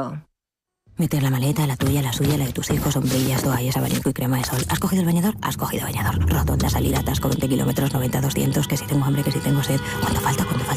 Meter la maleta, la tuya, la suya, la de tus hijos, sombrillas, toallas, abanico y crema de sol. ¿Has cogido el bañador? Has cogido bañador. Rotonda, salida, atasco, 20 kilómetros, 90, 200, que si tengo hambre, que si tengo sed. ¿Cuánto falta? ¿Cuánto falta?